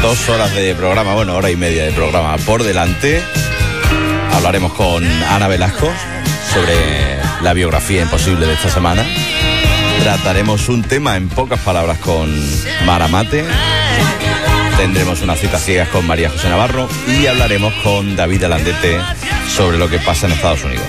2 horas de programa, bueno, hora y media de programa por delante. Hablaremos con Ana Velasco sobre la biografía imposible de esta semana. Trataremos un tema en pocas palabras con Mara Mate. Tendremos unas citas ciegas con María José Navarro y hablaremos con David Alandete sobre lo que pasa en Estados Unidos.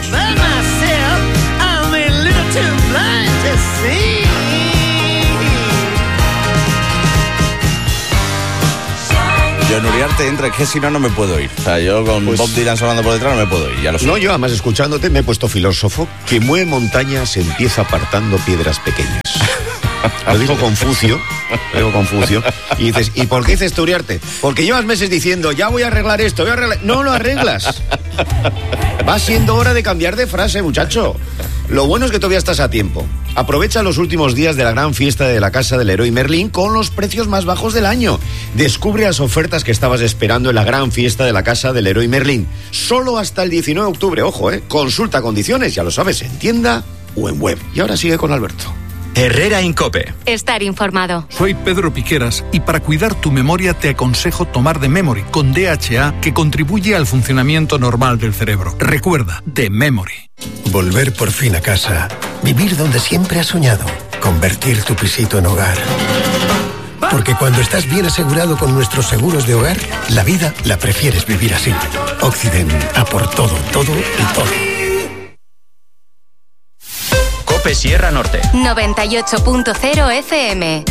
Yo en Uriarte entra, es que si no, no me puedo ir. O sea, yo con Bob Dylan sonando por detrás no me puedo ir, ya lo sé. No, yo además escuchándote me he puesto filósofo. Que mueve montañas empieza apartando piedras pequeñas. Lo dijo Confucio. Y dices, ¿y por qué dices tú, Uriarte? Porque llevas meses diciendo, ya voy a arreglar esto, voy a arreglar... No lo arreglas. Va siendo hora de cambiar de frase, muchacho. Lo bueno es que todavía estás a tiempo. Aprovecha los últimos días de la gran fiesta de la Casa del Leroy Merlin con los precios más bajos del año. Descubre las ofertas que estabas esperando en la gran fiesta de la Casa del Leroy Merlin. Solo hasta el 19 de octubre, ojo, Consulta condiciones, ya lo sabes, en tienda o en web. Y ahora sigue con Alberto. Herrera Incope. Estar informado. Soy Pedro Piqueras y para cuidar tu memoria te aconsejo tomar The Memory con DHA, que contribuye al funcionamiento normal del cerebro. Recuerda, The Memory. Volver por fin a casa. Vivir donde siempre has soñado. Convertir tu pisito en hogar. Porque cuando estás bien asegurado con nuestros seguros de hogar, la vida la prefieres vivir así. Occident, a por todo, todo y todo. Cope Sierra Norte 98.0 FM.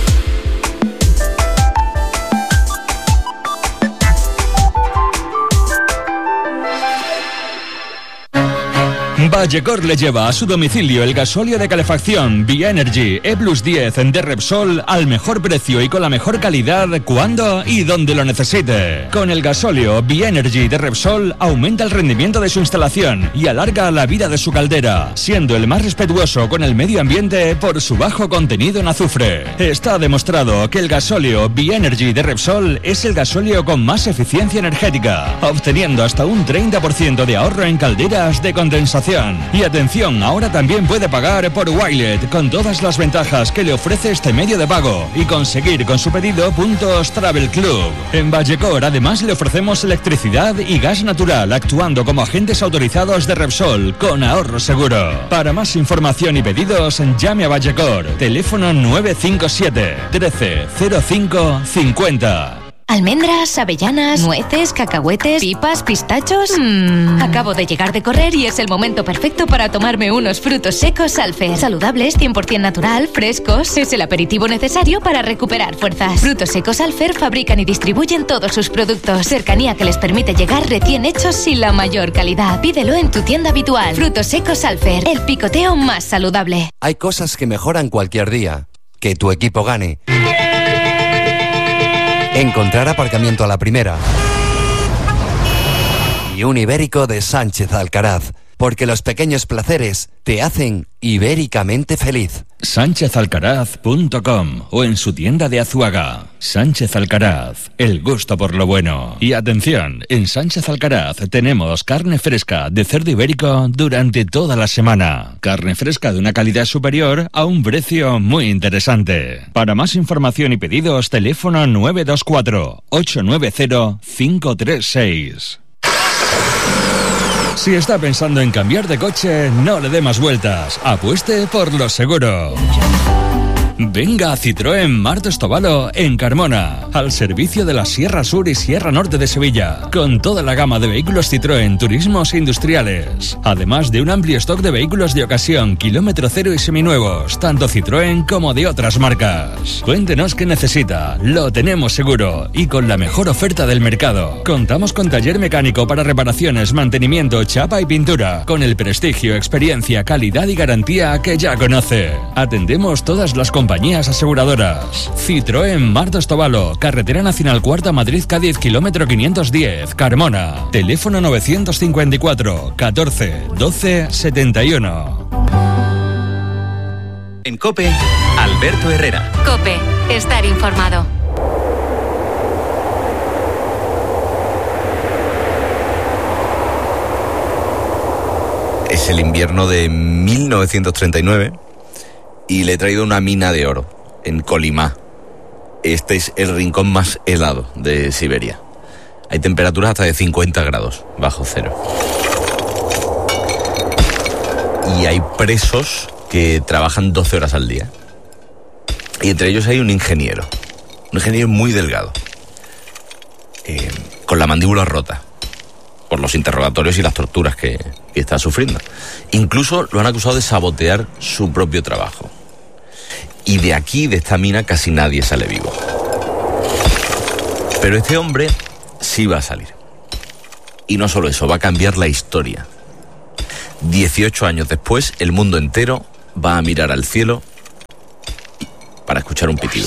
Vallecor le lleva a su domicilio el gasóleo de calefacción Bienergy E+10 de Repsol al mejor precio y con la mejor calidad cuando y donde lo necesite. Con el gasóleo Bienergy de Repsol aumenta el rendimiento de su instalación y alarga la vida de su caldera, siendo el más respetuoso con el medio ambiente por su bajo contenido en azufre. Está demostrado que el gasóleo Bienergy de Repsol es el gasóleo con más eficiencia energética, obteniendo hasta un 30% de ahorro en calderas de condensación. Y atención, ahora también puede pagar por Wilet con todas las ventajas que le ofrece este medio de pago y conseguir con su pedido puntos Travel Club. En Vallecor además le ofrecemos electricidad y gas natural actuando como agentes autorizados de Repsol con ahorro seguro. Para más información y pedidos llame a Vallecor, teléfono 957 13 05 50. Almendras, avellanas, nueces, cacahuetes, pipas, pistachos... Acabo de llegar de correr y es el momento perfecto para tomarme unos frutos secos Alfer. Saludables, 100% natural, frescos. Es el aperitivo necesario para recuperar fuerzas. Frutos secos Alfer fabrican y distribuyen todos sus productos. Cercanía que les permite llegar recién hechos y la mayor calidad. Pídelo en tu tienda habitual. Frutos secos Alfer, el picoteo más saludable. Hay cosas que mejoran cualquier día. Que tu equipo gane. Encontrar aparcamiento a la primera. Y un ibérico de Sánchez Alcaraz. Porque los pequeños placeres te hacen ibéricamente feliz. SánchezAlcaraz.com o en su tienda de Azuaga. Sánchez Alcaraz, el gusto por lo bueno. Y atención, en Sánchez Alcaraz tenemos carne fresca de cerdo ibérico durante toda la semana. Carne fresca de una calidad superior a un precio muy interesante. Para más información y pedidos, teléfono 924 890 536. Si está pensando en cambiar de coche, no le dé más vueltas. Apueste por lo seguro. Venga a Citroën Martos Tobalo en Carmona, al servicio de la Sierra Sur y Sierra Norte de Sevilla, con toda la gama de vehículos Citroën turismos e industriales, además de un amplio stock de vehículos de ocasión, kilómetro cero y seminuevos, tanto Citroën como de otras marcas. Cuéntenos qué necesita, lo tenemos seguro y con la mejor oferta del mercado. Contamos con taller mecánico para reparaciones, mantenimiento, chapa y pintura, con el prestigio, experiencia, calidad y garantía que ya conoce. Atendemos todas las compañías aseguradoras. Citroën Martos Tobalo, Carretera Nacional Cuarta Madrid-Cádiz, kilómetro 510, Carmona. Teléfono 954 14 12 71. En COPE, Alberto Herrera. COPE, estar informado. Es el invierno de 1939 y le he traído una mina de oro en Colima. este es el rincón más helado de Siberia. Hay temperaturas hasta de 50 grados bajo cero. Y hay presos que trabajan 12 horas al día. Y entre ellos hay un ingeniero muy delgado, con la mandíbula rota por los interrogatorios y las torturas que está sufriendo. Incluso lo han acusado de sabotear su propio trabajo. Y de aquí, de esta mina, casi nadie sale vivo. Pero este hombre sí va a salir. Y no solo eso, va a cambiar la historia. 18 años después, el mundo entero va a mirar al cielo para escuchar un pitido.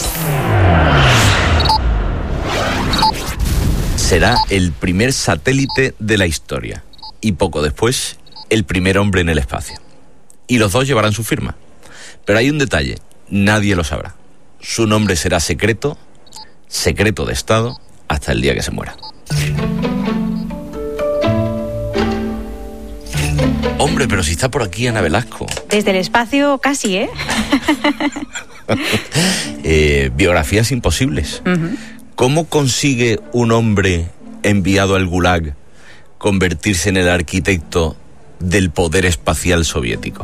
Será el primer satélite de la historia y poco después el primer hombre en el espacio. Y los dos llevarán su firma. Pero hay un detalle, nadie lo sabrá. Su nombre será secreto de Estado, hasta el día que se muera. Hombre, pero si está por aquí Ana Velasco. Desde el espacio casi, Biografías imposibles. Uh-huh. ¿Cómo consigue un hombre enviado al Gulag convertirse en el arquitecto del poder espacial soviético?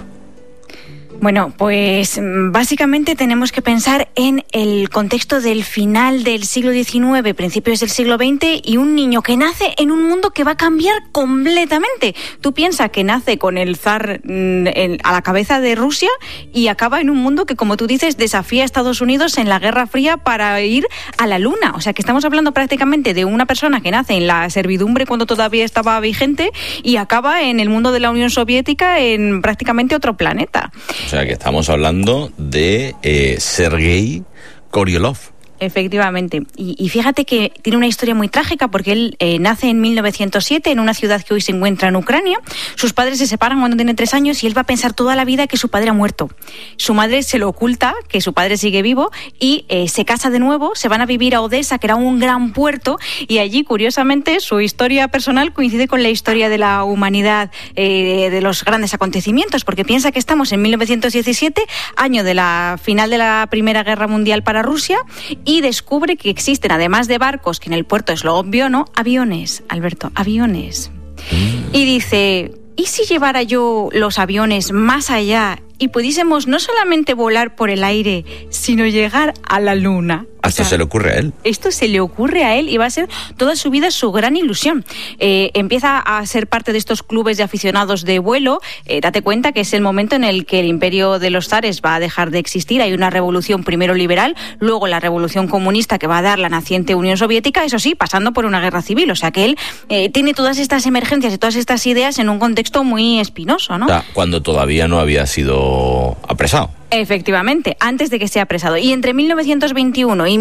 Bueno, pues básicamente tenemos que pensar en el contexto del final del siglo XIX, principios del siglo XX, y un niño que nace en un mundo que va a cambiar completamente. Tú piensas que nace con el zar a la cabeza de Rusia y acaba en un mundo que, como tú dices, desafía a Estados Unidos en la Guerra Fría para ir a la Luna. O sea, que estamos hablando prácticamente de una persona que nace en la servidumbre cuando todavía estaba vigente y acaba en el mundo de la Unión Soviética en prácticamente otro planeta. O sea, que estamos hablando de Sergei Korolev. Efectivamente. Y fíjate que tiene una historia muy trágica porque él nace en 1907 en una ciudad que hoy se encuentra en Ucrania. Sus padres se separan cuando tiene 3 años y él va a pensar toda la vida que su padre ha muerto. Su madre se lo oculta, que su padre sigue vivo, y se casa de nuevo, se van a vivir a Odessa, que era un gran puerto, y allí, curiosamente, su historia personal coincide con la historia de la humanidad, de los grandes acontecimientos, porque piensa que estamos en 1917, año de la final de la Primera Guerra Mundial para Rusia, y descubre que existen, además de barcos, que en el puerto es lo obvio, ¿no? Aviones, Alberto, aviones. Y dice, ¿y si llevara yo los aviones más allá y pudiésemos no solamente volar por el aire, sino llegar a la Luna? Esto se le ocurre a él. Esto se le ocurre a él y va a ser toda su vida su gran ilusión. Empieza a ser parte de estos clubes de aficionados de vuelo. Date cuenta que es el momento en el que el imperio de los zares va a dejar de existir. Hay una revolución primero liberal, luego la revolución comunista que va a dar la naciente Unión Soviética, eso sí, pasando por una guerra civil. O sea que él tiene todas estas emergencias y todas estas ideas en un contexto muy espinoso, ¿no? O sea, cuando todavía no había sido apresado. Efectivamente, antes de que sea apresado. Y entre 1921 y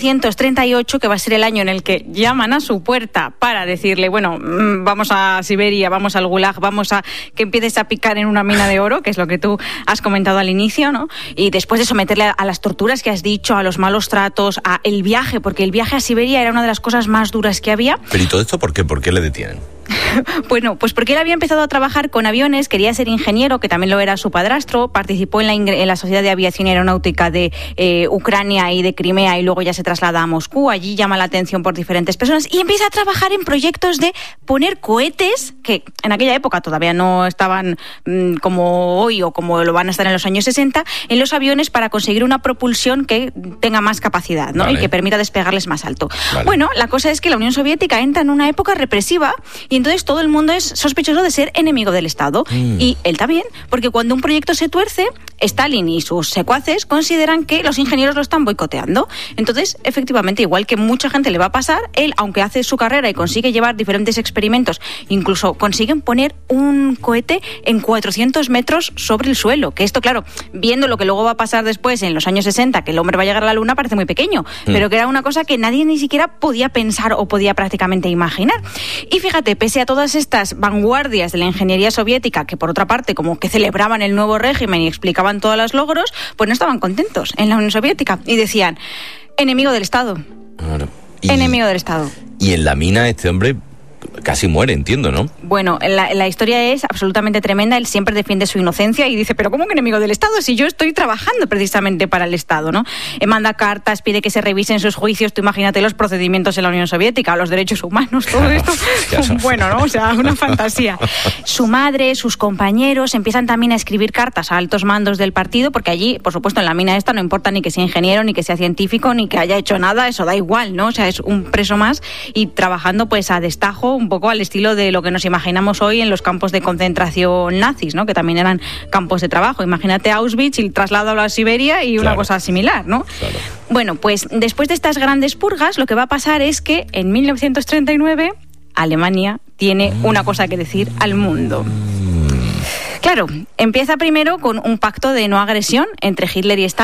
1938, que va a ser el año en el que llaman a su puerta para decirle, bueno, vamos a Siberia, vamos al Gulag, vamos a que empieces a picar en una mina de oro, que es lo que tú has comentado al inicio, ¿no? Y después de someterle a las torturas que has dicho, a los malos tratos, a el viaje, porque el viaje a Siberia era una de las cosas más duras que había. ¿Pero y todo esto por qué? ¿Por qué le detienen? Bueno, pues porque él había empezado a trabajar con aviones, quería ser ingeniero, que también lo era su padrastro, participó en la Sociedad de Aviación y Aeronáutica de Ucrania y de Crimea y luego ya se traslada a Moscú, allí llama la atención por diferentes personas y empieza a trabajar en proyectos de poner cohetes, que en aquella época todavía no estaban como hoy o como lo van a estar en los años 60, en los aviones para conseguir una propulsión que tenga más capacidad, ¿no? Vale. Y que permita despegarles más alto. Vale. Bueno, la cosa es que la Unión Soviética entra en una época represiva y entonces todo el mundo es sospechoso de ser enemigo del Estado. Y él también, porque cuando un proyecto se tuerce, Stalin y sus secuaces consideran que los ingenieros lo están boicoteando. Entonces, efectivamente, igual que mucha gente le va a pasar, él, aunque hace su carrera y consigue llevar diferentes experimentos, incluso consiguen poner un cohete en 400 metros sobre el suelo. Que esto, claro, viendo lo que luego va a pasar después en los años 60, que el hombre va a llegar a la Luna, parece muy pequeño, pero que era una cosa que nadie ni siquiera podía pensar o podía prácticamente imaginar. Y fíjate, pese a todas estas vanguardias de la ingeniería soviética, que por otra parte como que celebraban el nuevo régimen y explicaban todos los logros, pues no estaban contentos en la Unión Soviética y decían, enemigo del Estado. Claro. Enemigo del Estado. Y en la mina este hombre, casi muere, entiendo, ¿no? Bueno, la historia es absolutamente tremenda. Él siempre defiende su inocencia y dice, pero ¿cómo que enemigo del Estado si yo estoy trabajando precisamente para el Estado, ¿no? Manda cartas, pide que se revisen sus juicios. Tú imagínate los procedimientos en la Unión Soviética, los derechos humanos, todo esto. Bueno, ¿no? O sea, una fantasía. Su madre, sus compañeros empiezan también a escribir cartas a altos mandos del partido, porque allí, por supuesto, en la mina esta no importa ni que sea ingeniero, ni que sea científico, ni que haya hecho nada, eso da igual, ¿no? O sea, es un preso más y trabajando pues a destajo, un poco al estilo de lo que nos imaginamos hoy en los campos de concentración nazis, ¿no? Que también eran campos de trabajo. Imagínate Auschwitz y el traslado a la Siberia y una cosa similar, ¿no? Claro. Bueno, pues después de estas grandes purgas, lo que va a pasar es que en 1939 Alemania tiene una cosa que decir al mundo. Claro, empieza primero con un pacto de no agresión entre Hitler y Stalin.